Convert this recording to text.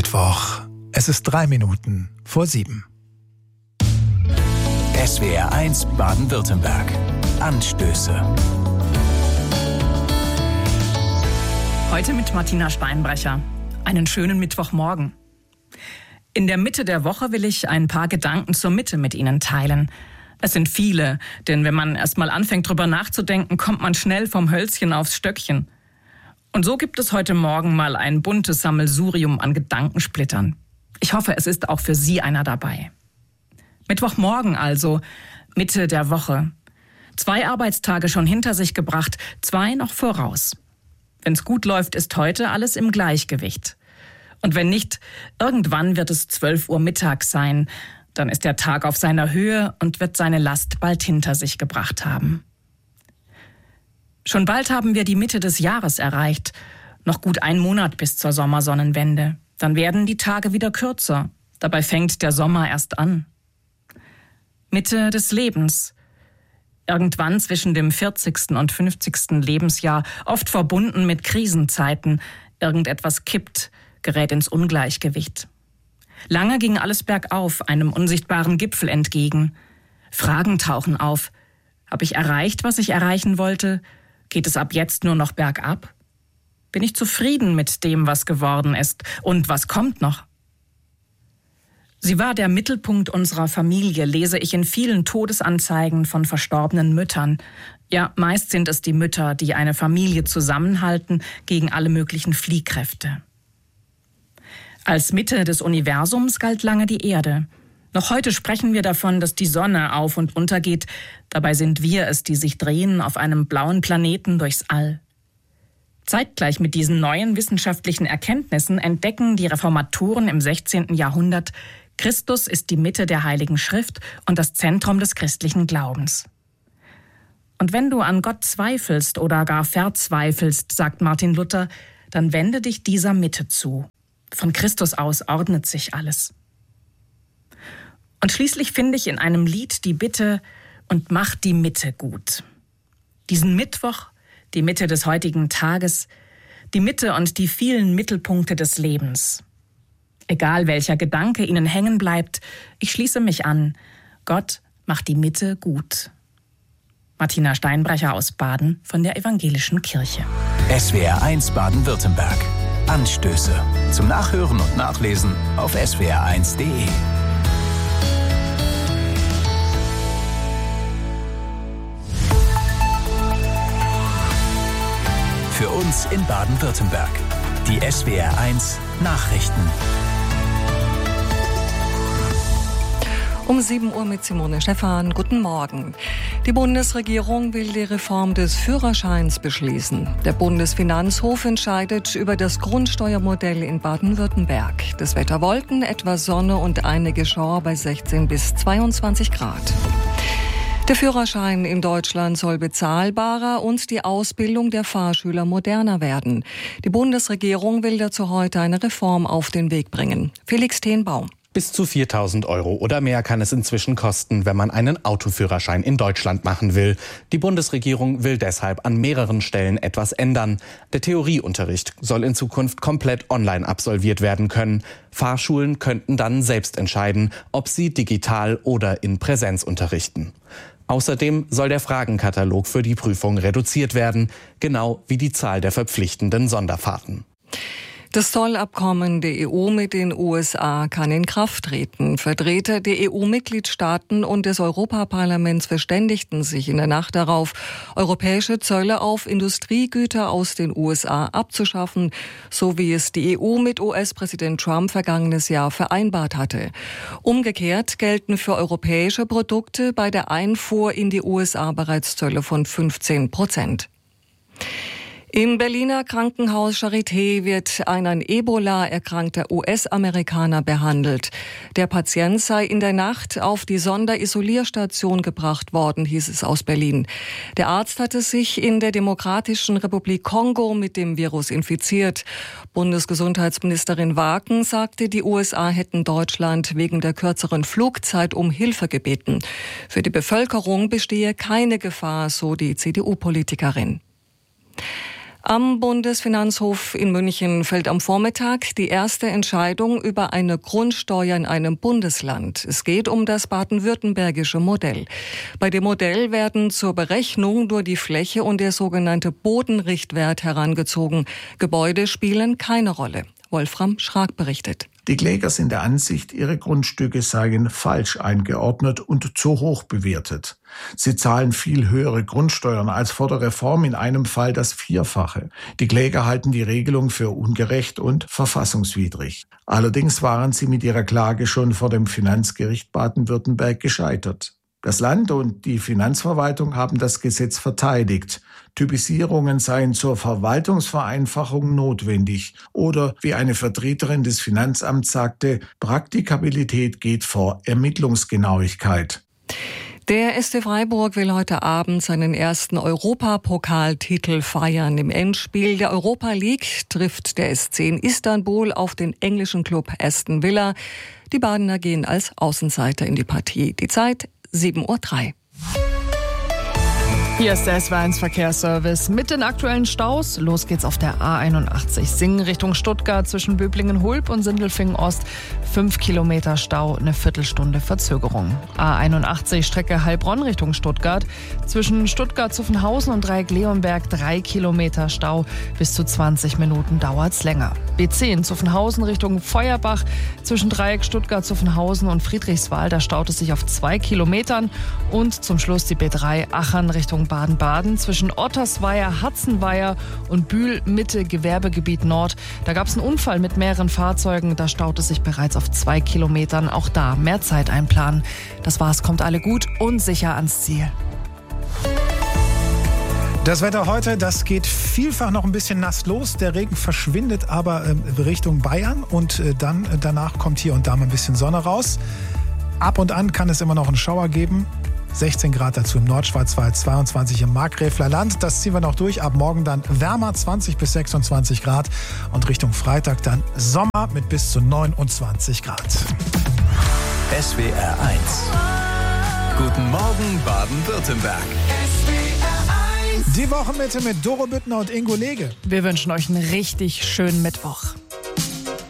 Mittwoch. Es ist 3 Minuten vor 7. SWR 1 Baden-Württemberg. Anstöße. Heute mit Martina Steinbrecher. Einen schönen Mittwochmorgen. In der Mitte der Woche will ich ein paar Gedanken zur Mitte mit Ihnen teilen. Es sind viele, denn wenn man erst mal anfängt, drüber nachzudenken, kommt man schnell vom Hölzchen aufs Stöckchen. Und so gibt es heute Morgen mal ein buntes Sammelsurium an Gedankensplittern. Ich hoffe, es ist auch für Sie einer dabei. Mittwochmorgen also, Mitte der Woche. 2 Arbeitstage schon hinter sich gebracht, 2 noch voraus. Wenn's gut läuft, ist heute alles im Gleichgewicht. Und wenn nicht, irgendwann wird es 12 Uhr mittags sein. Dann ist der Tag auf seiner Höhe und wird seine Last bald hinter sich gebracht haben. Schon bald haben wir die Mitte des Jahres erreicht. Noch gut 1 Monat bis zur Sommersonnenwende. Dann werden die Tage wieder kürzer. Dabei fängt der Sommer erst an. Mitte des Lebens. Irgendwann zwischen dem 40. und 50. Lebensjahr, oft verbunden mit Krisenzeiten. Irgendetwas kippt, gerät ins Ungleichgewicht. Lange ging alles bergauf, einem unsichtbaren Gipfel entgegen. Fragen tauchen auf. Habe ich erreicht, was ich erreichen wollte? Geht es ab jetzt nur noch bergab? Bin ich zufrieden mit dem, was geworden ist? Und was kommt noch? Sie war der Mittelpunkt unserer Familie, lese ich in vielen Todesanzeigen von verstorbenen Müttern. Ja, meist sind es die Mütter, die eine Familie zusammenhalten gegen alle möglichen Fliehkräfte. Als Mitte des Universums galt lange die Erde. Noch heute sprechen wir davon, dass die Sonne auf und untergeht. Dabei sind wir es, die sich drehen auf einem blauen Planeten durchs All. Zeitgleich mit diesen neuen wissenschaftlichen Erkenntnissen entdecken die Reformatoren im 16. Jahrhundert, Christus ist die Mitte der Heiligen Schrift und das Zentrum des christlichen Glaubens. Und wenn du an Gott zweifelst oder gar verzweifelst, sagt Martin Luther, dann wende dich dieser Mitte zu. Von Christus aus ordnet sich alles. Und schließlich finde ich in einem Lied die Bitte, und mach die Mitte gut. Diesen Mittwoch, die Mitte des heutigen Tages, die Mitte und die vielen Mittelpunkte des Lebens. Egal welcher Gedanke Ihnen hängen bleibt, ich schließe mich an. Gott macht die Mitte gut. Martina Steinbrecher aus Baden von der Evangelischen Kirche. SWR 1 Baden-Württemberg. Anstöße. Zum Nachhören und Nachlesen auf swr1.de. Für uns in Baden-Württemberg. Die SWR 1 Nachrichten. Um 7 Uhr mit Simone Stephan. Guten Morgen. Die Bundesregierung will die Reform des Führerscheins beschließen. Der Bundesfinanzhof entscheidet über das Grundsteuermodell in Baden-Württemberg. Das Wetter Wolken, etwas Sonne und einige Schauer bei 16 bis 22 Grad. Der Führerschein in Deutschland soll bezahlbarer und die Ausbildung der Fahrschüler moderner werden. Die Bundesregierung will dazu heute eine Reform auf den Weg bringen. Felix Tenbaum. Bis zu 4.000 € oder mehr kann es inzwischen kosten, wenn man einen Autoführerschein in Deutschland machen will. Die Bundesregierung will deshalb an mehreren Stellen etwas ändern. Der Theorieunterricht soll in Zukunft komplett online absolviert werden können. Fahrschulen könnten dann selbst entscheiden, ob sie digital oder in Präsenz unterrichten. Außerdem soll der Fragenkatalog für die Prüfung reduziert werden, genau wie die Zahl der verpflichtenden Sonderfahrten. Das Zollabkommen der EU mit den USA kann in Kraft treten. Vertreter der EU-Mitgliedstaaten und des Europaparlaments verständigten sich in der Nacht darauf, europäische Zölle auf Industriegüter aus den USA abzuschaffen, so wie es die EU mit US-Präsident Trump vergangenes Jahr vereinbart hatte. Umgekehrt gelten für europäische Produkte bei der Einfuhr in die USA bereits Zölle von 15%. Im Berliner Krankenhaus Charité wird ein an Ebola erkrankter US-Amerikaner behandelt. Der Patient sei in der Nacht auf die Sonderisolierstation gebracht worden, hieß es aus Berlin. Der Arzt hatte sich in der Demokratischen Republik Kongo mit dem Virus infiziert. Bundesgesundheitsministerin Waken sagte, die USA hätten Deutschland wegen der kürzeren Flugzeit um Hilfe gebeten. Für die Bevölkerung bestehe keine Gefahr, so die CDU-Politikerin. Am Bundesfinanzhof in München fällt am Vormittag die erste Entscheidung über eine Grundsteuer in einem Bundesland. Es geht um das baden-württembergische Modell. Bei dem Modell werden zur Berechnung nur die Fläche und der sogenannte Bodenrichtwert herangezogen. Gebäude spielen keine Rolle. Wolfram Schrag berichtet. Die Kläger sind der Ansicht, ihre Grundstücke seien falsch eingeordnet und zu hoch bewertet. Sie zahlen viel höhere Grundsteuern als vor der Reform, in einem Fall das Vierfache. Die Kläger halten die Regelung für ungerecht und verfassungswidrig. Allerdings waren sie mit ihrer Klage schon vor dem Finanzgericht Baden-Württemberg gescheitert. Das Land und die Finanzverwaltung haben das Gesetz verteidigt. Typisierungen seien zur Verwaltungsvereinfachung notwendig. Oder, wie eine Vertreterin des Finanzamts sagte, Praktikabilität geht vor Ermittlungsgenauigkeit. Der SC Freiburg will heute Abend seinen ersten Europapokaltitel feiern. Im Endspiel der Europa League trifft der SC in Istanbul auf den englischen Club Aston Villa. Die Badener gehen als Außenseiter in die Partie. Die Zeit 7:03 Uhr. Hier ist der SW1 Verkehrsservice mit den aktuellen Staus. Los geht's auf der A81 Singen Richtung Stuttgart zwischen Böblingen-Hulb und Sindelfingen-Ost. 5 Kilometer Stau, eine Viertelstunde Verzögerung. A81 Strecke Heilbronn Richtung Stuttgart. Zwischen Stuttgart-Zuffenhausen und Dreieck-Leonberg 3 Kilometer Stau. Bis zu 20 Minuten dauert's länger. B10 Zuffenhausen Richtung Feuerbach. Zwischen Dreieck Stuttgart-Zuffenhausen und Friedrichswal. Da staut es sich auf 2 Kilometern. Und zum Schluss die B3 Achern Richtung Baden-Baden zwischen Ottersweier, Hatzenweier und Bühl-Mitte Gewerbegebiet Nord. Da gab es einen Unfall mit mehreren Fahrzeugen. Da staut es sich bereits auf 2 Kilometern. Auch da mehr Zeit einplanen. Das war's, kommt alle gut und sicher ans Ziel. Das Wetter heute, das geht vielfach noch ein bisschen nass los. Der Regen verschwindet aber Richtung Bayern und danach kommt hier und da mal ein bisschen Sonne raus. Ab und an kann es immer noch einen Schauer geben. 16 Grad dazu im Nordschwarzwald, 22 im Markgräfler Land. Das ziehen wir noch durch. Ab morgen dann wärmer, 20 bis 26 Grad. Und Richtung Freitag dann Sommer mit bis zu 29 Grad. SWR 1. Guten Morgen Baden-Württemberg. Die Wochenmitte mit Doro Büttner und Ingo Lege. Wir wünschen euch einen richtig schönen Mittwoch.